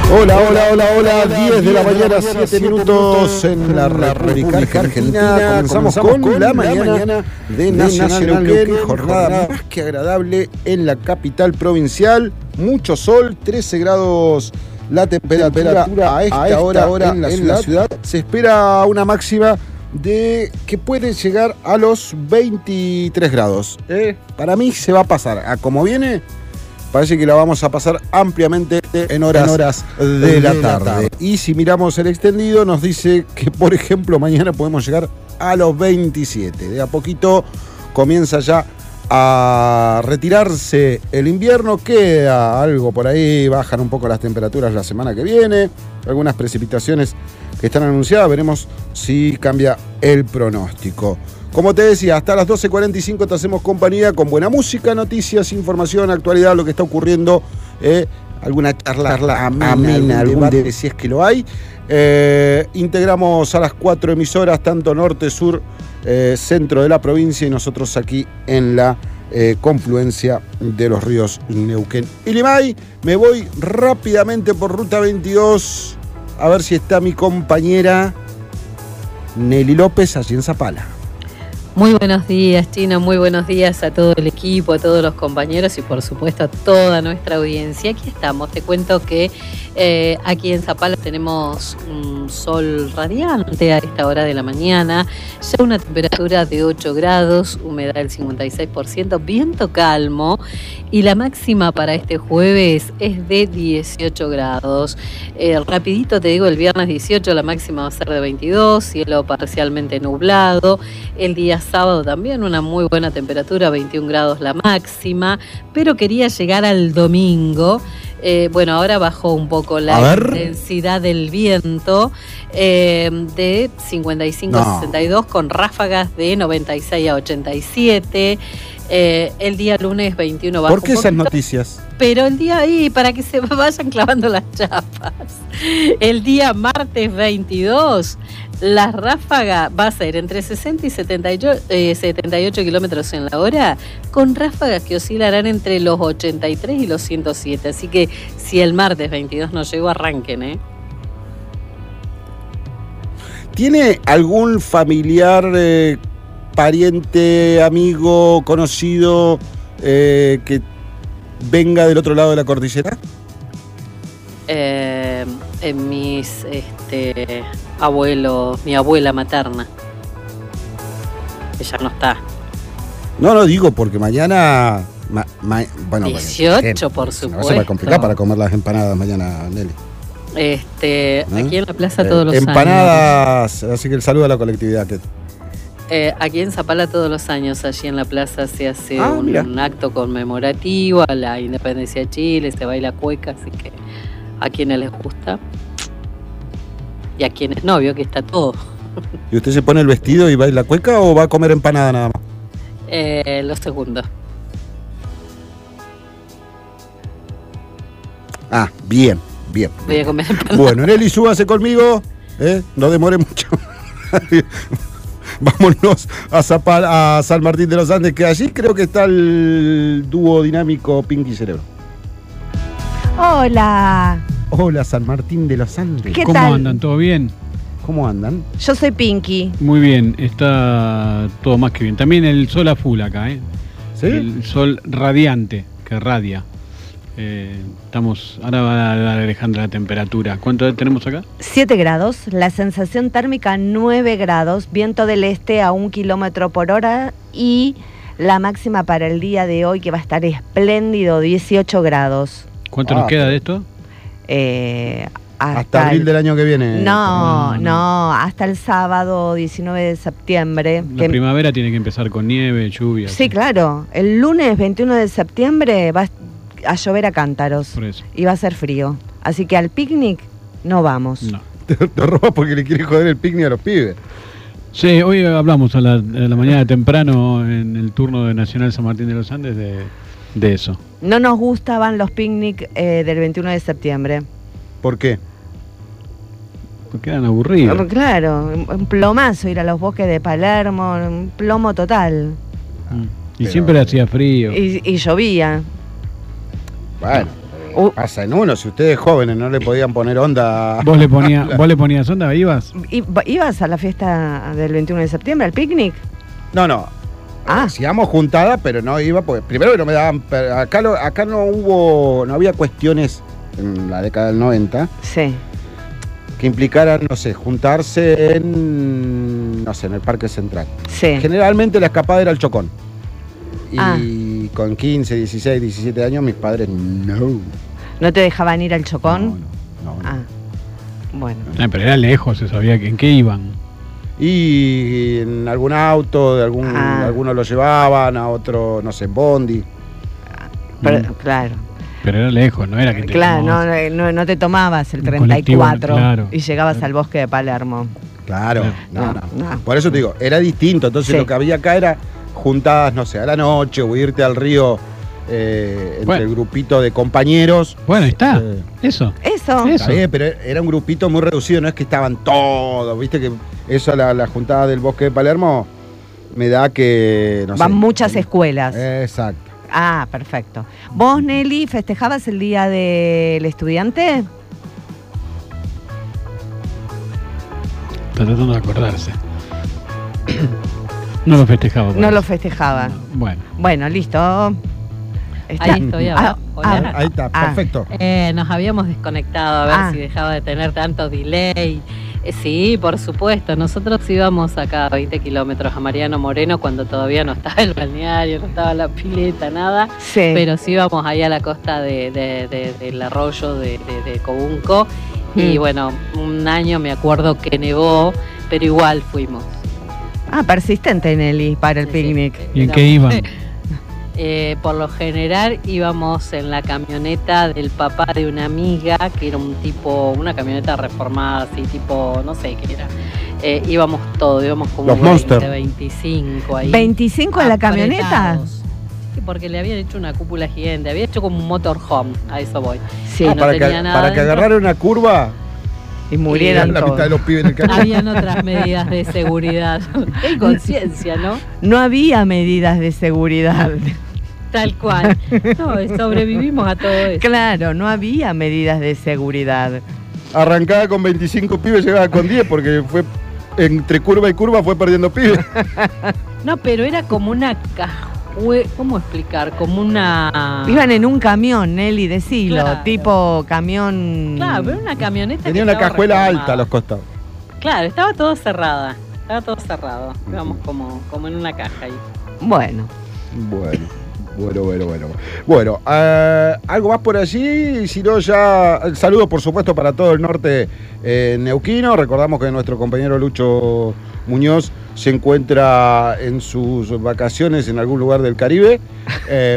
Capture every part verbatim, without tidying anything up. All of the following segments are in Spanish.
Hola, hola, hola, hola, diez de la mañana, siete minutos en la República Argentina. Comenzamos con la mañana de Nacional Neuquén, jornada más que agradable en la capital provincial. Mucho sol, trece grados la temperatura a esta hora en la ciudad. Se espera una máxima de que puede llegar a los veintitrés grados. ¿Eh? Para mí se va a pasar. A como viene, parece que la vamos a pasar ampliamente en horas, en horas de, de la tarde. tarde. Y si miramos el extendido, nos dice que, por ejemplo, mañana podemos llegar a los veintisiete. De a poquito comienza ya a retirarse el invierno. Queda algo por ahí, bajan un poco las temperaturas la semana que viene. Algunas precipitaciones que están anunciadas. Veremos si cambia el pronóstico. Como te decía, hasta las doce cuarenta y cinco te hacemos compañía con buena música, noticias, información, actualidad, lo que está ocurriendo, eh, alguna charla, charla amena, amena, algún debate, debate, si es que lo hay. Eh, integramos a las cuatro emisoras, tanto norte, sur, eh, centro de la provincia, y nosotros aquí en la eh, confluencia de los ríos Neuquén y Limay. Me voy rápidamente por Ruta veintidós a ver si está mi compañera Nelly López allí en Zapala. Muy buenos días, Chino, muy buenos días a todo el equipo, a todos los compañeros y por supuesto a toda nuestra audiencia. Aquí estamos, te cuento que eh, aquí en Zapala tenemos un sol radiante a esta hora de la mañana, ya una temperatura de ocho grados, humedad del cincuenta y seis por ciento, viento calmo y la máxima para este jueves es de dieciocho grados. Eh, rapidito te digo, el viernes dieciocho la máxima va a ser de veintidós, cielo parcialmente nublado, el día sábado también una muy buena temperatura, veintiún grados la máxima, pero quería llegar al domingo. Eh, bueno, ahora bajó un poco la intensidad del viento eh, de cincuenta y cinco a no. sesenta y dos con ráfagas de noventa y seis a ochenta y siete. Eh, el día lunes veintiuno baja. ¿Por qué esas noticias? Pero el día ahí, para que se vayan clavando las chapas. El día martes veintidós, la ráfaga va a ser entre sesenta y setenta y ocho, eh, setenta y ocho kilómetros en la hora, con ráfagas que oscilarán entre los ochenta y tres y los ciento siete. Así que si el martes veintidós no llegó, arranquen, ¿eh? ¿Tiene algún familiar, eh, pariente, amigo, conocido eh, que venga del otro lado de la cordillera? Eh, en mis este, abuelos, mi abuela materna. Ella no está. No, no digo porque mañana. Ma, ma, bueno, dieciocho, bueno, por supuesto. No se va a complicar para comer las empanadas mañana, Nelly. Este, ¿Eh? Aquí en la plaza eh, todos los empanadas, años. Así que el saludo a la colectividad. Que... Eh, aquí en Zapala todos los años, allí en la plaza se hace ah, un, un acto conmemorativo a la independencia de Chile, se baila cueca, así que a quienes les gusta y a quienes no, vio que está todo. ¿Y usted se pone el vestido y baila cueca o va a comer empanada nada más? Eh, lo segundo. Ah, bien, bien. Voy bien. a comer empanada. Bueno, Nelly, súbase conmigo, ¿eh? No demore mucho. Vámonos a, Zapala, a San Martín de los Andes, que allí creo que está el dúo dinámico Pinky Cerebro. Hola. Hola, San Martín de los Andes. ¿Qué ¿Cómo tal? andan? ¿Todo bien? ¿Cómo andan? Yo soy Pinky. Muy bien, está todo más que bien. También el sol a full acá, ¿eh? ¿Sí? El sol radiante, que radia. Eh, estamos, ahora va a dar Alejandra la temperatura. ¿Cuánto tenemos acá? siete grados, la sensación térmica nueve grados, viento del este a un kilómetro por hora y la máxima para el día de hoy que va a estar espléndido, dieciocho grados. ¿Cuánto ah, nos queda de esto? Eh, hasta, hasta abril el... del año que viene. No, no, no, hasta el sábado diecinueve de septiembre. La que... primavera tiene que empezar con nieve, lluvia. Sí, claro. El lunes veintiuno de septiembre va a llover a cántaros. Por eso. Y va a ser frío. Así que al picnic no vamos. No. Te, te robas porque le quiere joder el picnic a los pibes. Sí, hoy hablamos a la, a la mañana temprano en el turno de Nacional San Martín de los Andes de, de eso. No nos gustaban los picnic eh, del veintiuno de septiembre. ¿Por qué? Porque eran aburridos. Claro, un plomazo ir a los bosques de Palermo, un plomo total. Mm. Y pero, siempre hacía frío. Y, y llovía. Bueno, Uh, Pasa en uno, si ustedes jóvenes no le podían poner onda. ¿Vos le, ponía, ¿Vos le ponías onda? ¿Ibas? ¿i- ¿Ibas a la fiesta del veintiuno de septiembre, al picnic? No, no. Ah. Hacíamos juntada, pero no iba, porque primero que no me daban. per- Acá, lo- acá no hubo. No había cuestiones en la década del noventa Sí. que implicaran, no sé, juntarse en. No sé, en el Parque Central. Sí. Generalmente la escapada era el Chocón. Y Ah. con quince, dieciséis, diecisiete años, mis padres no. ¿No te dejaban ir al Chocón? No, no, no, no. Ah, bueno. Ah, pero era lejos, se sabía que en qué iban. Y en algún auto, de algún, Ah. algunos lo llevaban, a otro, no sé, en bondi. Pero- Mm. claro. Pero era lejos, no era que te Claro, no, tomabas- no, no te tomabas el Un treinta y colectivo, cuatro claro. y llegabas al bosque de Palermo. Claro, no, No, no. no. Por eso te digo, era distinto. Entonces Sí. lo que había acá era juntadas, no sé, a la noche o irte al río eh, entre Bueno. el grupito de compañeros. Bueno, ahí está. Eh, Eso. Eso. Eso. Está bien, pero era un grupito muy reducido, no es que estaban todos, viste que eso, la, la juntada del bosque de Palermo, me da que, no Van sé. muchas escuelas. Exacto. Ah, perfecto. ¿Vos, Nelly, festejabas el Día del Estudiante? Está tratando de acordarse. No lo festejaba. por No eso. lo festejaba. Bueno. Bueno, listo. Está- Ahí estoy Ah, ahora. ah, Hola. Ahí está, Ah. perfecto. Eh, nos habíamos desconectado a ver Ah. si dejaba de tener tanto delay. Eh, sí, por supuesto. Nosotros íbamos acá a veinte kilómetros a Mariano Moreno cuando todavía no estaba el balneario, no estaba la pileta, nada. Sí. Pero sí íbamos ahí a la costa de, de- de- del arroyo de, de- de Cobunco. Y Mm. bueno, un año me acuerdo que nevó, pero igual fuimos. Ah, persistente, Nelly, para el Sí, sí. picnic. ¿Y en Éramos- qué iban? Eh, por lo general íbamos en la camioneta del papá de una amiga, que era un tipo, una camioneta reformada, así tipo, no sé qué era. Eh, íbamos todos, íbamos como Los veinte, Monster. veinticinco ahí. ¿veinticinco en la camioneta? apretados. Sí, porque le habían hecho una cúpula gigante, había hecho como un motorhome, a eso voy. Sí. Ah, no para que, tenía nada para que adentro. agarrara una curva, Y murieran la mitad de todos. los pibes en el camino. Habían otras medidas de seguridad. Qué conciencia, ¿no? No había medidas de seguridad. Tal cual. No, sobrevivimos a todo eso. Claro, no había medidas de seguridad. Arrancaba con veinticinco pibes, llegaba con diez porque fue entre curva y curva fue perdiendo pibes. No, pero era como una cajue... ¿Cómo explicar? Como una... Iban en un camión, Nelly, decilo, Claro. tipo camión. Claro, pero una camioneta Tenía que una estaba cajuela reformada. alta a los costados. Claro, estaba todo cerrada. Estaba todo cerrado. Íbamos como, como en una caja ahí. Bueno, Bueno, bueno, bueno, bueno. Bueno, eh, algo más por allí, si no ya, saludos por supuesto para todo el norte eh, neuquino. Recordamos que nuestro compañero Lucho Muñoz se encuentra en sus vacaciones en algún lugar del Caribe. Eh,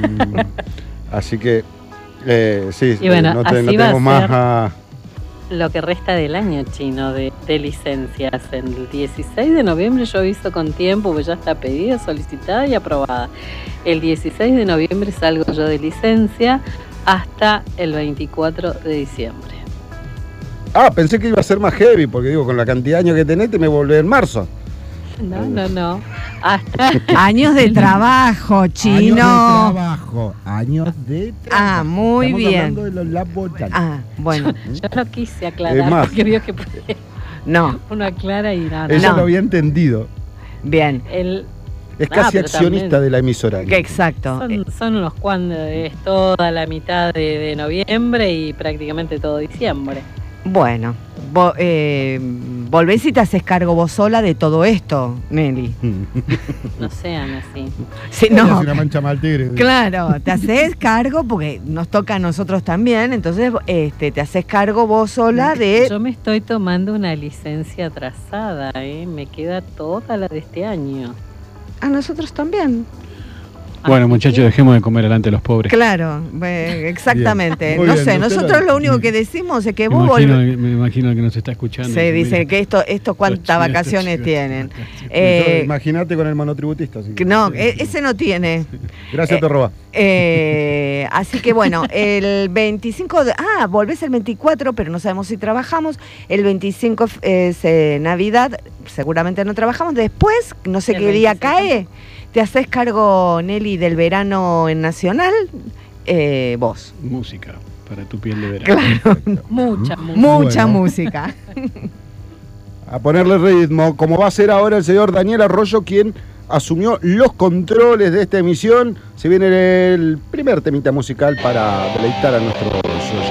así que, eh, sí, Y bueno, no, te- no así va a tenemos más ser. a... Lo que resta del año chino de, de licencias. El dieciséis de noviembre yo aviso con tiempo, pues ya está pedida, solicitada y aprobada. El dieciséis de noviembre salgo yo de licencia hasta el veinticuatro de diciembre. Ah, pensé que iba a ser más heavy, porque digo, con la cantidad de años que tenés te me volvé en marzo. No, no, no. Hasta... años de trabajo, chino. Años de trabajo, años de trabajo. Ah, muy Estamos bien. hablando de los laborales. Ah, bueno, Yo no quise Es aclarar más. porque vio que puede- no, uno aclara y no, no. Ella No. lo había entendido. bien, El, Es Ah, casi pero accionista también- de la emisora. que exacto. son, son unos cuantos, es toda la mitad de, de noviembre y prácticamente todo diciembre. Bueno, vo- eh, volvés y te haces cargo vos sola de todo esto, Nelly. No sean así. Sí, Es no, una mancha mal tigre. claro, te haces cargo porque nos toca a nosotros también, entonces este, te haces cargo vos sola de... Yo me estoy tomando una licencia atrasada, ¿eh? Me queda toda la de este año. A nosotros también. Bueno, Así muchachos, que- dejemos de comer delante de los pobres. Claro, eh, exactamente. Bien. Muy No bien, sé, usted nosotros lo- lo único que decimos es que Me vos imagino, volvés... me imagino que nos está escuchando. Se dice mira, que esto, esto cuántas los chinos, vacaciones los chinos, tienen. los chinos. Eh, Imagínate con el monotributista. así que- que no, e- ese no tiene. Gracias, eh, te roba. Eh, así que bueno, el veinticinco de... Ah, volvés el veinticuatro, pero no sabemos si trabajamos. El veinticinco es eh, Navidad, seguramente no trabajamos. Después, no sé El qué día veinticinco. cae, te haces cargo, Nelly, del verano en Nacional eh, vos. Música para tu piel de verano. Claro. Mucha, mucha. Mucha Bueno. música. A ponerle ritmo, como va a ser ahora el señor Daniel Arroyo, quien asumió los controles de esta emisión. Se viene el primer temita musical para deleitar a nuestros oyentes.